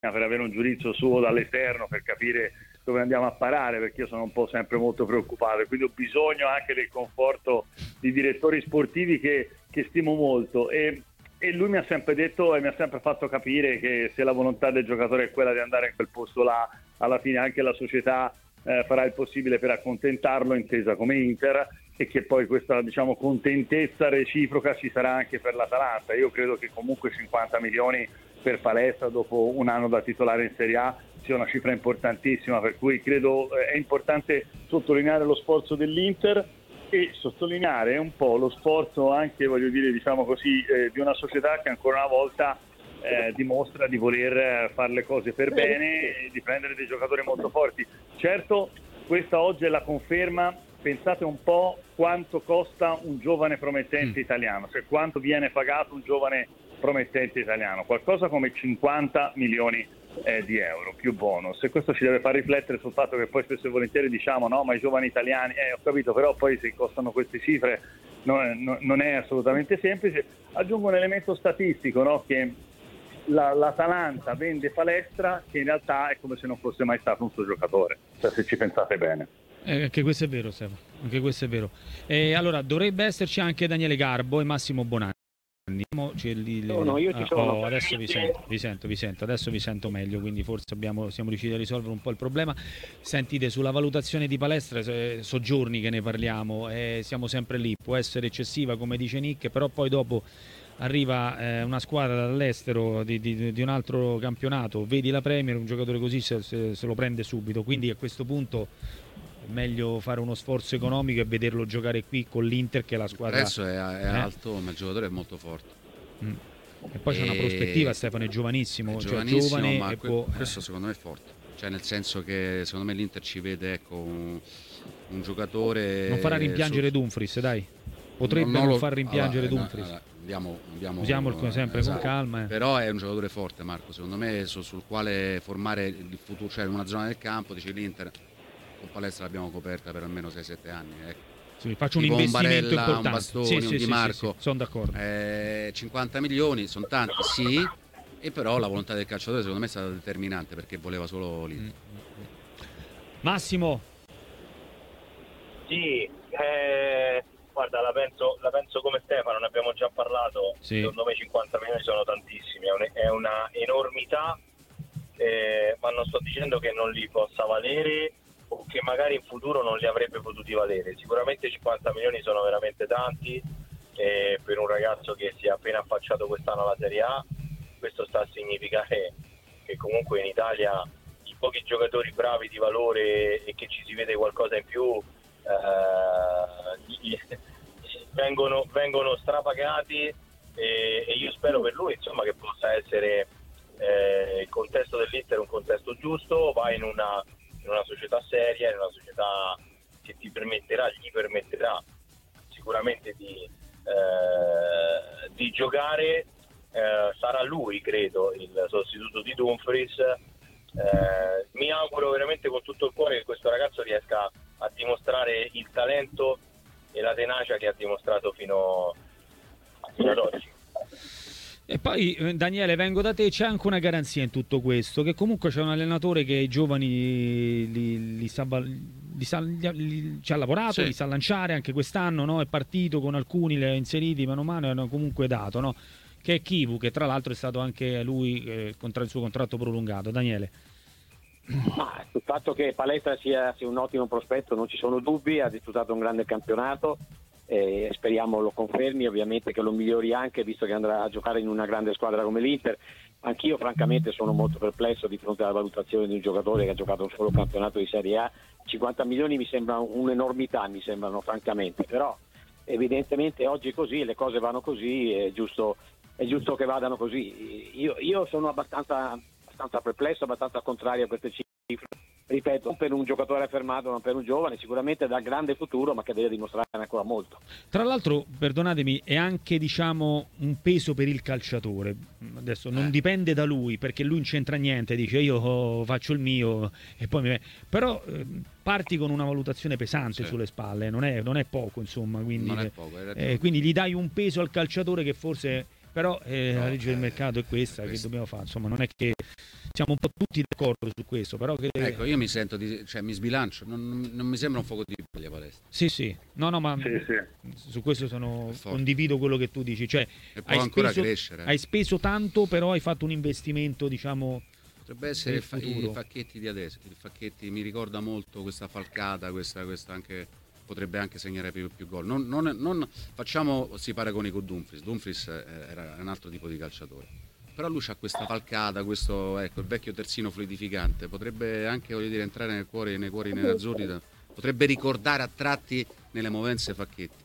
per avere un giudizio suo dall'esterno, per capire dove andiamo a parare, perché io sono un po' sempre molto preoccupato e quindi ho bisogno anche del conforto di direttori sportivi che stimo molto, e lui mi ha sempre detto e mi ha sempre fatto capire che se la volontà del giocatore è quella di andare in quel posto là, alla fine anche la società farà il possibile per accontentarlo, intesa come Inter, e che poi questa, diciamo, contentezza reciproca ci sarà anche per l'Atalanta. Io credo che comunque 50 milioni per Palestra dopo un anno da titolare in Serie A sia una cifra importantissima, per cui credo è importante sottolineare lo sforzo dell'Inter e sottolineare un po' lo sforzo anche, voglio dire, diciamo così, di una società che ancora una volta dimostra di voler fare le cose per bene e di prendere dei giocatori molto forti. Certo, questa oggi è la conferma. Pensate un po' quanto costa un giovane promettente italiano, cioè quanto viene pagato un giovane promettente italiano, qualcosa come 50 milioni di euro più bonus, e questo ci deve far riflettere sul fatto che poi spesso e volentieri diciamo no, ma i giovani italiani, ho capito, però poi se costano queste cifre non è assolutamente semplice. Aggiungo un elemento statistico, no? Che l'Atalanta vende Palestra, che in realtà è come se non fosse mai stato un suo giocatore, cioè se ci pensate bene. Anche questo è vero, Stefano. Anche questo è vero. Allora, dovrebbe esserci anche Daniele Garbo e Massimo Bonanni. Io ci sono. Adesso vi sento, adesso vi sento meglio, quindi forse siamo riusciti a risolvere un po' il problema. Sentite, sulla valutazione di Palestra, so giorni che ne parliamo, siamo sempre lì, può essere eccessiva come dice Nick, però poi dopo arriva una squadra dall'estero di un altro campionato, vedi la Premier, un giocatore così se lo prende subito, quindi a questo punto è meglio fare uno sforzo economico e vederlo giocare qui con l'Inter, che è la squadra. Adesso è alto, ma il giocatore è molto forte. E poi c'è una prospettiva, Stefano è giovanissimo, giovane, ma può... questo secondo me è forte, cioè nel senso che secondo me l'Inter ci vede, ecco, un giocatore. Non farà rimpiangere Dumfries, dai, potrebbe non far rimpiangere Dumfries. Usiamolo sempre esatto, con calma. Però è un giocatore forte, Marco, secondo me, sul quale formare il futuro, cioè in una zona del campo, dice l'Inter con Palestra l'abbiamo coperta per almeno 6-7 anni, ecco. Sì, faccio un Tipo investimento un Barella, importante. un Bastoni, un Di Marco, sono d'accordo. 50 milioni sono tanti, sì, e però la volontà del calciatore secondo me è stata determinante, perché voleva solo l'Inter. Massimo. Sì, guarda, la penso come Stefano, ne abbiamo già parlato. Sì. Secondo me 50 milioni sono tantissimi, è una enormità, ma non sto dicendo che non li possa valere o che magari in futuro non li avrebbe potuti valere. Sicuramente 50 milioni sono veramente tanti, per un ragazzo che si è appena affacciato quest'anno alla Serie A. Questo sta a significare che comunque in Italia i pochi giocatori bravi di valore e che ci si vede qualcosa in più vengono strapagati, e io spero per lui, insomma, che possa essere il contesto dell'Inter un contesto giusto, va in una società seria, in una società che gli permetterà sicuramente di giocare. Sarà lui, credo, il sostituto di Dumfries. Mi auguro veramente con tutto il cuore che questo ragazzo riesca a dimostrare il talento e la tenacia che ha dimostrato fino ad oggi. E poi Daniele, vengo da te, c'è anche una garanzia in tutto questo, che comunque c'è un allenatore che i giovani ci ha lavorato, sì, li sa lanciare anche quest'anno, no? È partito con alcuni, li ha inseriti mano a mano e hanno comunque dato, no? Che è Chivu, che tra l'altro è stato anche lui contro il suo contratto prolungato. Daniele. Ma sul fatto che Palestra sia un ottimo prospetto non ci sono dubbi, ha disputato un grande campionato, speriamo lo confermi, ovviamente che lo migliori anche, visto che andrà a giocare in una grande squadra come l'Inter. Anch'io francamente sono molto perplesso di fronte alla valutazione di un giocatore che ha giocato un solo campionato di Serie A. 50 milioni mi sembra un'enormità, mi sembrano francamente, però evidentemente oggi è così, le cose vanno così, è giusto che vadano così. Io sono abbastanza perplesso, abbastanza contrario a queste cifre, ripeto, non per un giocatore affermato ma per un giovane sicuramente dal grande futuro, ma che deve dimostrare ancora molto. Tra l'altro, perdonatemi, è anche, diciamo, un peso per il calciatore. Adesso non dipende da lui, perché lui non c'entra niente, dice io faccio il mio e poi però parti con una valutazione pesante sulle spalle, non è poco, insomma, quindi, non è poco, quindi gli dai un peso al calciatore che forse però la legge del mercato è questa, che dobbiamo fare, insomma non è che siamo un po' tutti d'accordo su questo, però che... Ecco, io mi sento, mi sbilancio, non mi sembra un fuoco di paglia palestra. Sì, no, ma su questo condivido quello che tu dici, cioè e può ancora crescere. Hai speso tanto, però hai fatto un investimento, diciamo... Potrebbe essere i Facchetti di adesso, il Facchetti mi ricorda molto questa falcata, questa anche... potrebbe anche segnare più gol. Non facciamo si paragoni con Dumfries. Dumfries era un altro tipo di calciatore, però lui ha questa falcata, questo il vecchio terzino fluidificante, potrebbe anche entrare nei cuori nerazzurri, potrebbe ricordare a tratti nelle movenze Facchetti.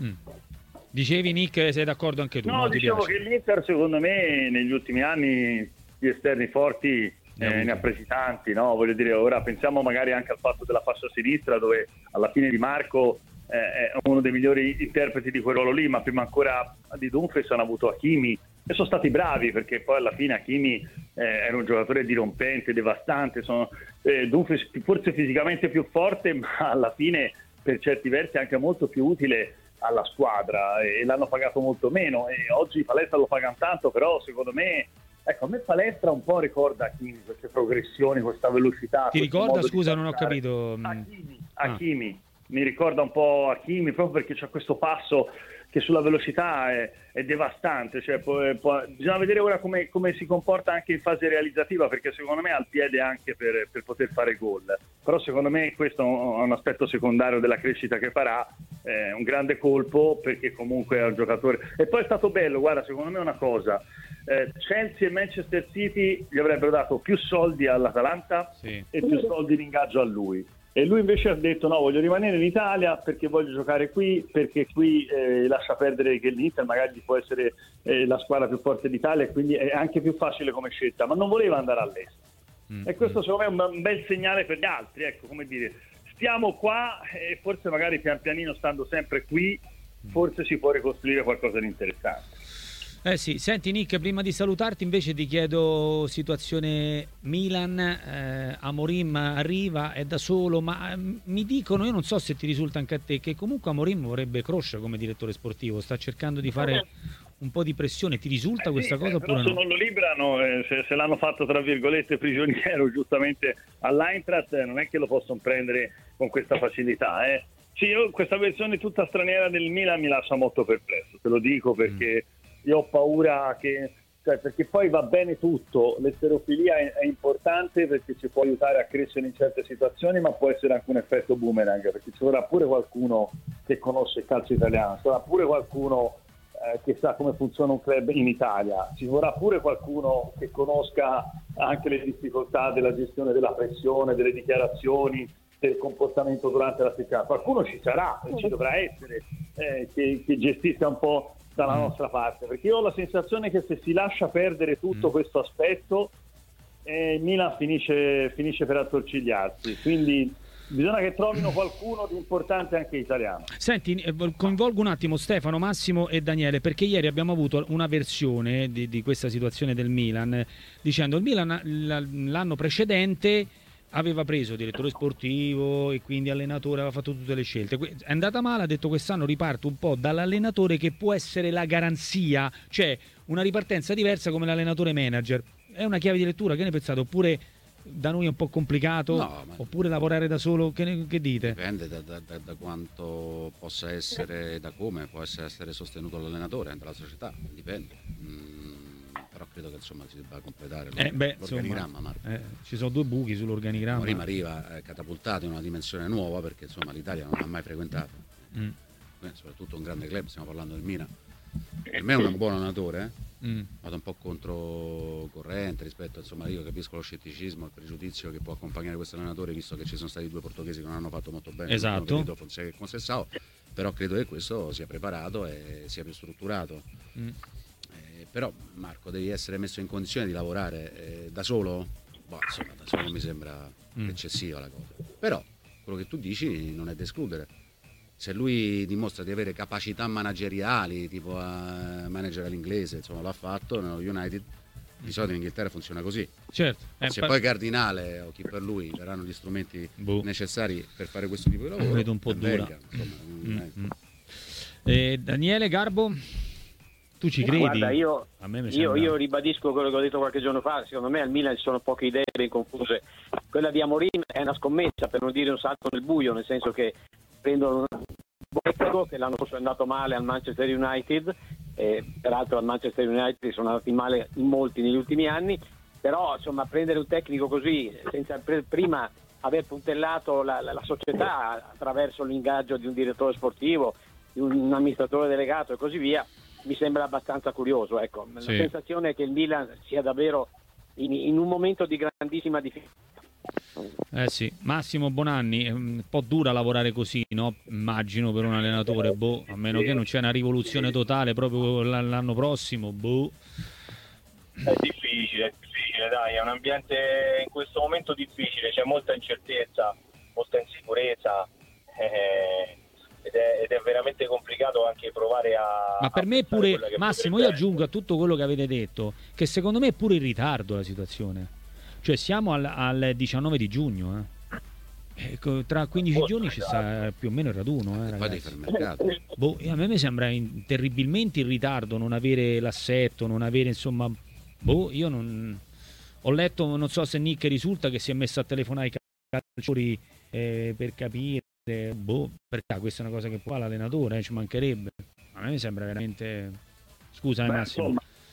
Dicevi, Nick, sei d'accordo anche tu? No, dicevo che l'Inter secondo me negli ultimi anni gli esterni forti ne ha presi tanti, no? Voglio dire, ora pensiamo magari anche al fatto della fascia sinistra, dove alla fine Di Marco è uno dei migliori interpreti di quel ruolo lì, ma prima ancora di Dumfries hanno avuto Hakimi e sono stati bravi, perché poi alla fine Hakimi era un giocatore dirompente, devastante. Dumfries forse fisicamente più forte, ma alla fine per certi versi anche molto più utile alla squadra, e l'hanno pagato molto meno, e oggi Palestra lo pagano tanto, però secondo me, ecco, a me Palestra un po' ricorda Hakimi, queste progressioni, questa velocità. Ti ricorda? Scusa, non ho capito. Hakimi. Mi ricorda un po' Hakimi, proprio perché c'ha questo passo che sulla velocità è devastante. Cioè, bisogna vedere ora come si comporta anche in fase realizzativa, perché secondo me ha il piede anche per poter fare gol. Però secondo me questo è un aspetto secondario della crescita che farà, un grande colpo, perché comunque è un giocatore. E poi è stato bello, guarda, secondo me una cosa, Chelsea e Manchester City gli avrebbero dato più soldi all'Atalanta e più soldi di ingaggio a lui. E lui invece ha detto no, voglio rimanere in Italia perché voglio giocare qui, perché qui lascia perdere che l'Inter magari può essere la squadra più forte d'Italia, e quindi è anche più facile come scelta, ma non voleva andare all'estero. E questo secondo me è un bel segnale per gli altri, ecco, come dire, stiamo qua e forse magari pian pianino, stando sempre qui, forse si può ricostruire qualcosa di interessante. Sì, senti Nick, prima di salutarti invece ti chiedo situazione Milan, Amorim arriva, è da solo, ma mi dicono, io non so se ti risulta anche a te, che comunque Amorim vorrebbe crescere come direttore sportivo, sta cercando di fare un po' di pressione, ti risulta questa cosa oppure no? Se non lo liberano, se l'hanno fatto tra virgolette prigioniero giustamente all'Eintracht, non è che lo possono prendere con questa facilità. Sì, questa versione tutta straniera del Milan mi lascia molto perplesso, te lo dico, perché io ho paura perché poi va bene tutto, l'esterofilia è importante perché ci può aiutare a crescere in certe situazioni, ma può essere anche un effetto boomerang, perché ci vorrà pure qualcuno che conosce il calcio italiano, ci vorrà pure qualcuno che sa come funziona un club in Italia, ci vorrà pure qualcuno che conosca anche le difficoltà della gestione della pressione, delle dichiarazioni, del comportamento durante la settimana. Qualcuno ci sarà, ci dovrà essere, che gestisca un po' dalla nostra parte, perché io ho la sensazione che se si lascia perdere tutto questo aspetto, Milan finisce per attorcigliarsi, quindi bisogna che trovino qualcuno di importante anche italiano. Senti, coinvolgo un attimo Stefano, Massimo e Daniele, perché ieri abbiamo avuto una versione di questa situazione del Milan, dicendo il Milan l'anno precedente aveva preso direttore sportivo e quindi allenatore, aveva fatto tutte le scelte, è andata male, ha detto quest'anno riparto un po' dall'allenatore che può essere la garanzia, cioè una ripartenza diversa come l'allenatore manager. È una chiave di lettura, che ne pensate? Oppure da noi è un po' complicato? No, oppure lavorare da solo, che dite? Dipende da quanto possa essere, da come può essere sostenuto l'allenatore dalla società, dipende. Però credo che insomma si debba completare l'organigramma, Marco. Ci sono due buchi sull'organigramma. Prima arriva catapultato in una dimensione nuova, perché insomma l'Italia non l'ha mai frequentato. Soprattutto un grande club, stiamo parlando del Milan. Per me è un buon allenatore, vado un po' controcorrente rispetto, insomma, io capisco lo scetticismo, il pregiudizio che può accompagnare questo allenatore, visto che ci sono stati due portoghesi che non hanno fatto molto bene, esatto, Fonseca e Conceição, però credo che questo sia preparato e sia più strutturato. Però Marco, devi essere messo in condizione di lavorare da solo? Insomma, da solo mi sembra eccessiva la cosa, però quello che tu dici non è da escludere. Se lui dimostra di avere capacità manageriali, tipo a manager all'inglese, insomma l'ha fatto nello United, di solito in Inghilterra funziona così. Certo. Se poi Cardinale o chi per lui daranno gli strumenti necessari per fare questo tipo di lavoro, vedo un po' dura. Daniele Garbo? Tu ci credi? Guarda, A me mi sembra... io ribadisco quello che ho detto qualche giorno fa. Secondo me al Milan ci sono poche idee ben confuse. Quella di Amorim è una scommessa, per non dire un salto nel buio, nel senso che prendono un Boecco che l'anno scorso è andato male al Manchester United, peraltro al Manchester United sono andati male in molti negli ultimi anni, però insomma prendere un tecnico così senza prima aver puntellato la società attraverso l'ingaggio di un direttore sportivo, di un amministratore delegato e così via, mi sembra abbastanza curioso. Ecco. Sì. La sensazione è che il Milan sia davvero in un momento di grandissima difficoltà. Sì, Massimo Bonanni, è un po' dura lavorare così, no? Immagino per un allenatore, a meno che non c'è una rivoluzione totale proprio l'anno prossimo, È difficile, dai, è un ambiente in questo momento difficile, c'è molta incertezza, molta insicurezza, ed è veramente complicato anche provare a... Ma per me pure, Massimo, io aggiungo a tutto quello che avete detto, che secondo me è pure in ritardo la situazione. Cioè siamo al 19 di giugno, tra 15 giorni ci sta più o meno il raduno, Poi devi fare il mercato. A me mi sembra terribilmente in ritardo non avere l'assetto, non avere insomma... io non... Ho letto, non so se Nick risulta, che si è messo a telefonare ai calciatori per capire, perché questa è una cosa che può fare l'allenatore, ci mancherebbe. A me mi sembra veramente... Scusa, Massimo.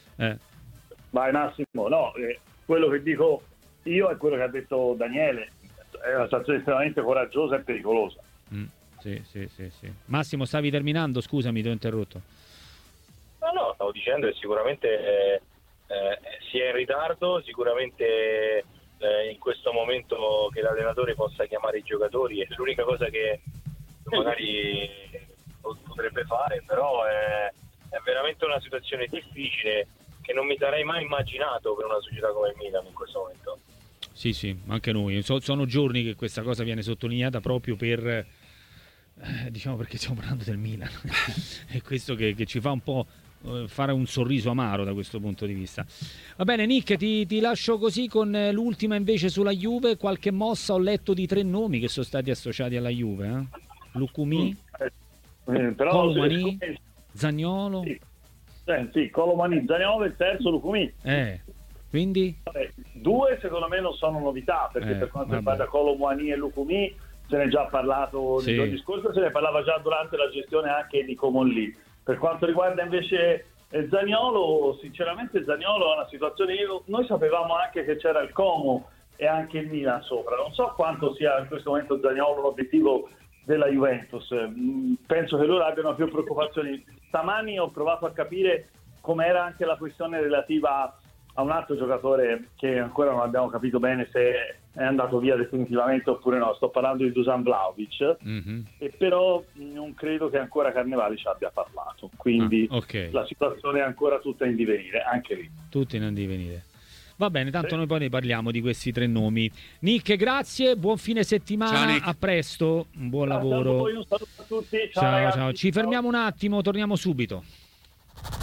Vai Massimo, no, quello che dico io è quello che ha detto Daniele, è una situazione estremamente coraggiosa e pericolosa. Sì. Massimo, stavi terminando? Scusami, ti ho interrotto. No, stavo dicendo che sicuramente si è in ritardo, sicuramente in questo momento che l'allenatore possa chiamare i giocatori è l'unica cosa che magari potrebbe fare, però è veramente una situazione difficile che non mi sarei mai immaginato per una società come il Milan in questo momento. Sì, anche noi. Sono giorni che questa cosa viene sottolineata proprio per, diciamo, perché stiamo parlando del Milan. È questo che ci fa un po' fare un sorriso amaro da questo punto di vista. Va bene, Nick, ti lascio così con l'ultima invece sulla Juve. Qualche mossa, ho letto di 3 nomi che sono stati associati alla Juve. Lucumí, Colomani, Zaniolo. Sì, Colomani, Zaniolo e il terzo Lucumí. Quindi? 2 secondo me non sono novità, perché per quanto riguarda Colomani e Lucumí se ne è già parlato nei giorni scorsi, se ne parlava già durante la gestione anche di Comolli. Per quanto riguarda invece Zaniolo, sinceramente Zaniolo è una situazione, noi sapevamo anche che c'era il Como e anche il Milan sopra, non so quanto sia in questo momento Zaniolo l'obiettivo della Juventus, penso che loro abbiano più preoccupazioni. Stamani ho provato a capire com'era anche la questione relativa a un altro giocatore che ancora non abbiamo capito bene se è andato via definitivamente oppure no, sto parlando di Dusan Vlahovic, e però non credo che ancora Carnevali ci abbia parlato, quindi la situazione è ancora tutta in divenire, anche lì. Tutta in divenire. Va bene, tanto noi poi ne parliamo di questi 3 nomi. Nick, grazie, buon fine settimana, a presto, un buon lavoro. Un saluto a tutti. Ciao. Ci fermiamo un attimo, torniamo subito.